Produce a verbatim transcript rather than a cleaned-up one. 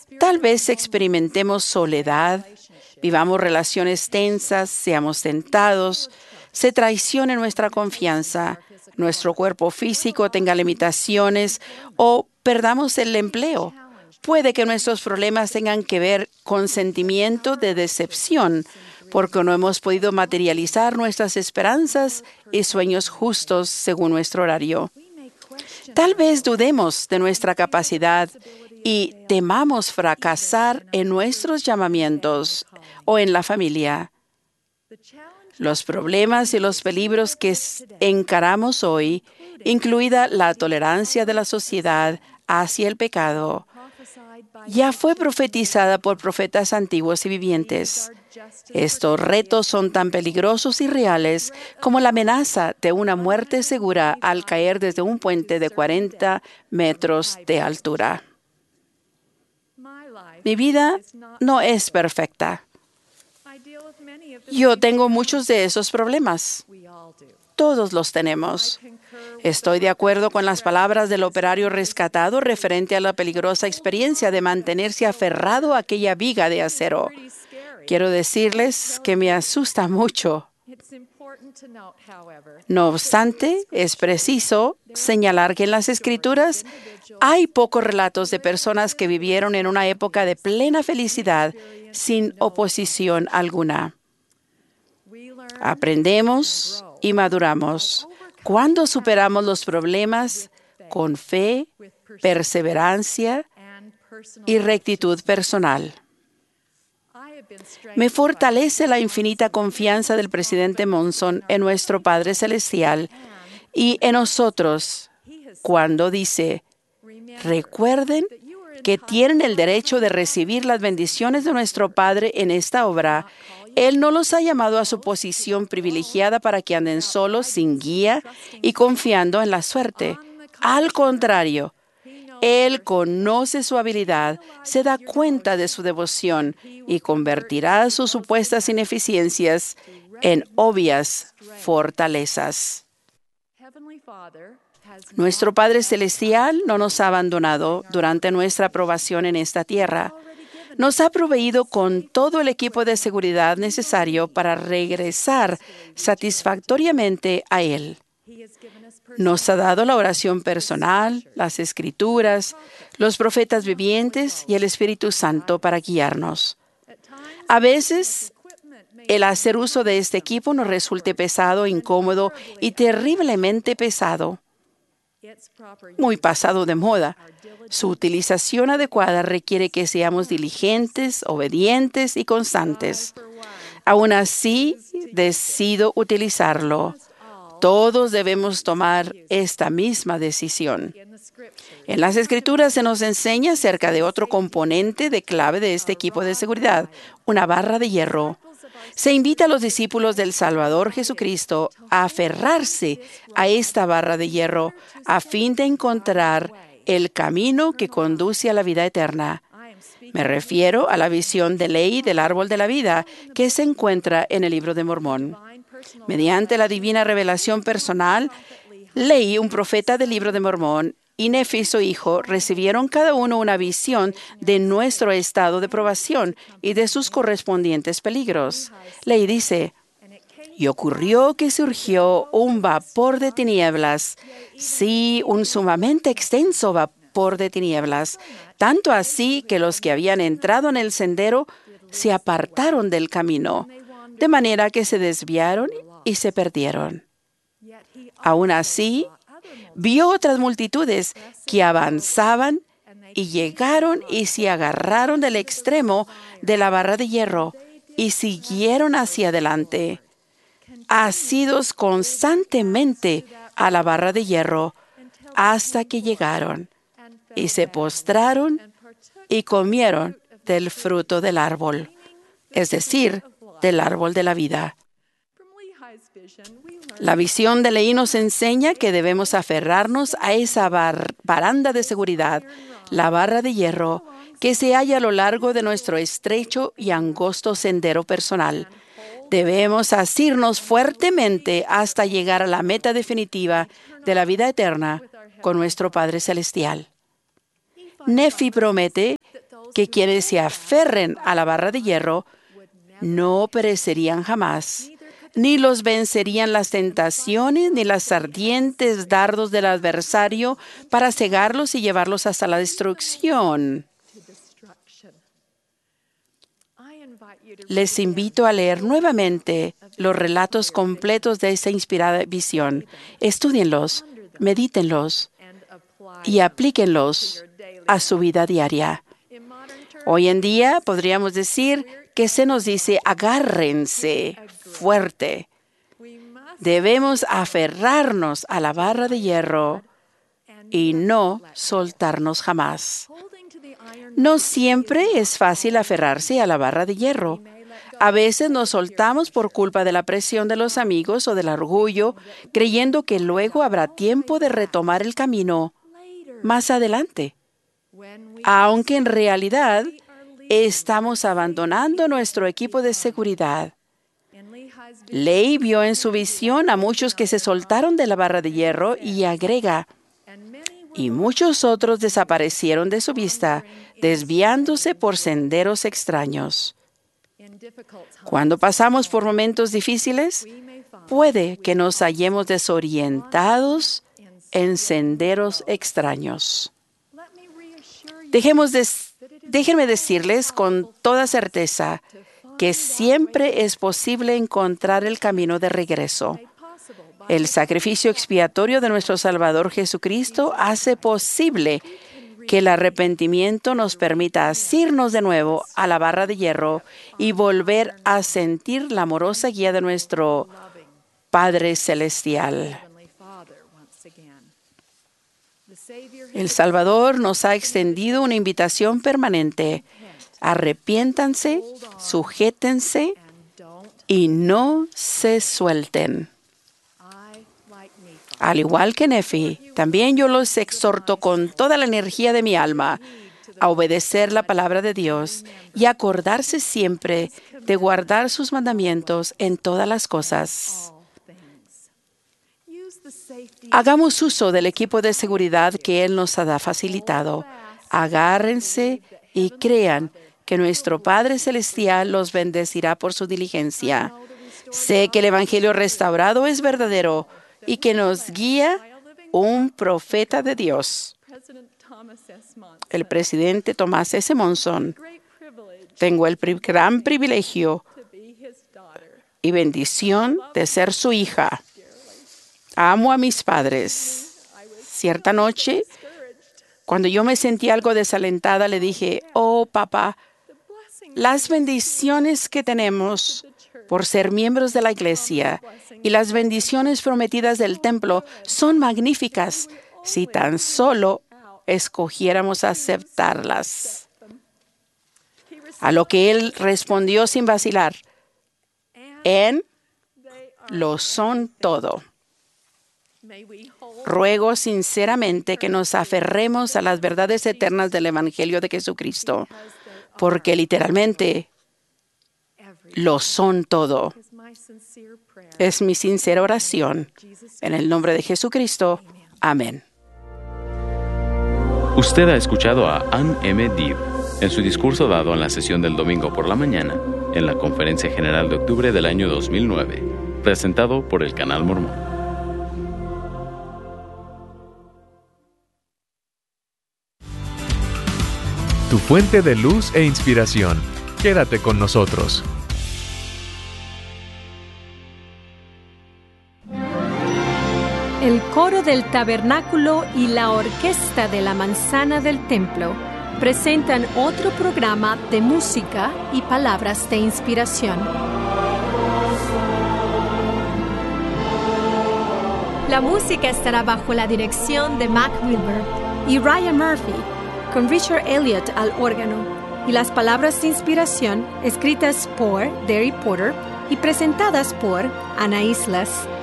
Tal vez experimentemos soledad, vivamos relaciones tensas, seamos tentados, se traicione nuestra confianza, nuestro cuerpo físico tenga limitaciones o perdamos el empleo. Puede que nuestros problemas tengan que ver con sentimiento de decepción, porque no hemos podido materializar nuestras esperanzas y sueños justos según nuestro horario. Tal vez dudemos de nuestra capacidad y temamos fracasar en nuestros llamamientos o en la familia. Los problemas y los peligros que encaramos hoy, incluida la tolerancia de la sociedad hacia el pecado, ya fue profetizada por profetas antiguos y vivientes. Estos retos son tan peligrosos y reales como la amenaza de una muerte segura al caer desde un puente de cuarenta metros de altura. Mi vida no es perfecta. Yo tengo muchos de esos problemas. Todos los tenemos. Estoy de acuerdo con las palabras del operario rescatado referente a la peligrosa experiencia de mantenerse aferrado a aquella viga de acero. Quiero decirles que me asusta mucho. No obstante, es preciso señalar que en las Escrituras hay pocos relatos de personas que vivieron en una época de plena felicidad sin oposición alguna. Aprendemos y maduramos cuando superamos los problemas con fe, perseverancia y rectitud personal. Me fortalece la infinita confianza del presidente Monson en nuestro Padre Celestial y en nosotros cuando dice: recuerden que tienen el derecho de recibir las bendiciones de nuestro Padre en esta obra. Él no los ha llamado a su posición privilegiada para que anden solos, sin guía y confiando en la suerte. Al contrario, Él conoce su habilidad, se da cuenta de su devoción y convertirá sus supuestas ineficiencias en obvias fortalezas. Nuestro Padre Celestial no nos ha abandonado durante nuestra probación en esta tierra. Nos ha proveído con todo el equipo de seguridad necesario para regresar satisfactoriamente a Él. Nos ha dado la oración personal, las Escrituras, los profetas vivientes y el Espíritu Santo para guiarnos. A veces, el hacer uso de este equipo nos resulte pesado, incómodo y terriblemente pesado. Muy pasado de moda. Su utilización adecuada requiere que seamos diligentes, obedientes y constantes. Aún así, decido utilizarlo. Todos debemos tomar esta misma decisión. En las Escrituras se nos enseña acerca de otro componente de clave de este equipo de seguridad, una barra de hierro. Se invita a los discípulos del Salvador Jesucristo a aferrarse a esta barra de hierro a fin de encontrar el camino que conduce a la vida eterna. Me refiero a la visión de ley del árbol de la vida que se encuentra en el Libro de Mormón. Mediante la divina revelación personal, Leí, un profeta del Libro de Mormón, y Nefi, su hijo, recibieron cada uno una visión de nuestro estado de probación y de sus correspondientes peligros. Leí dice: y ocurrió que surgió un vapor de tinieblas, sí, un sumamente extenso vapor de tinieblas, tanto así que los que habían entrado en el sendero se apartaron del camino, de manera que se desviaron y se perdieron. Aún así, vio otras multitudes que avanzaban y llegaron y se agarraron del extremo de la barra de hierro y siguieron hacia adelante, asidos constantemente a la barra de hierro hasta que llegaron y se postraron y comieron del fruto del árbol, es decir, del árbol de la vida. La visión de Leí nos enseña que debemos aferrarnos a esa bar- baranda de seguridad, la barra de hierro, que se halla a lo largo de nuestro estrecho y angosto sendero personal. Debemos asirnos fuertemente hasta llegar a la meta definitiva de la vida eterna con nuestro Padre Celestial. Nefi promete que quienes se aferren a la barra de hierro no perecerían jamás, ni los vencerían las tentaciones ni las ardientes dardos del adversario para cegarlos y llevarlos hasta la destrucción. Les invito a leer nuevamente los relatos completos de esta inspirada visión. Estúdienlos, medítenlos y aplíquenlos a su vida diaria. Hoy en día podríamos decir que se nos dice agárrense fuerte. Debemos aferrarnos a la barra de hierro y no soltarnos jamás. No siempre es fácil aferrarse a la barra de hierro. A veces nos soltamos por culpa de la presión de los amigos o del orgullo, creyendo que luego habrá tiempo de retomar el camino más adelante. Aunque en realidad estamos abandonando nuestro equipo de seguridad. Leigh vio en su visión a muchos que se soltaron de la barra de hierro y agrega, y muchos otros desaparecieron de su vista, desviándose por senderos extraños. Cuando pasamos por momentos difíciles, puede que nos hallemos desorientados en senderos extraños. Dejemos de, déjenme decirles con toda certeza que siempre es posible encontrar el camino de regreso. El sacrificio expiatorio de nuestro Salvador Jesucristo hace posible que el arrepentimiento nos permita asirnos de nuevo a la barra de hierro y volver a sentir la amorosa guía de nuestro Padre Celestial. El Salvador nos ha extendido una invitación permanente. Arrepiéntanse, sujétense y no se suelten. Al igual que Nefi, también yo los exhorto con toda la energía de mi alma a obedecer la palabra de Dios y acordarse siempre de guardar sus mandamientos en todas las cosas. Hagamos uso del equipo de seguridad que Él nos ha facilitado. Agárrense y crean que nuestro Padre Celestial los bendecirá por su diligencia. Sé que el Evangelio restaurado es verdadero y que nos guía un profeta de Dios, el presidente Thomas S. Monson. Tengo el pri- gran privilegio y bendición de ser su hija. Amo a mis padres. Cierta noche, cuando yo me sentí algo desalentada, le dije, oh, papá, las bendiciones que tenemos por ser miembros de la iglesia y las bendiciones prometidas del templo son magníficas si tan solo escogiéramos aceptarlas. A lo que él respondió sin vacilar, en lo son todo. Ruego sinceramente que nos aferremos a las verdades eternas del Evangelio de Jesucristo, porque literalmente lo son todo. Es mi sincera oración. En el nombre de Jesucristo. Amén. Usted ha escuchado a Ann M. Deeb en su discurso dado en la sesión del domingo por la mañana en la Conferencia General de Octubre del año dos mil nueve, presentado por el Canal Mormón. Tu fuente de luz e inspiración. Quédate con nosotros. El coro del tabernáculo y la orquesta de la manzana del templo presentan otro programa de música y palabras de inspiración. La música estará bajo la dirección de Mac Wilber y Ryan Murphy, con Richard Elliott al órgano, y las palabras de inspiración escritas por Derry Porter y presentadas por Ana Islas.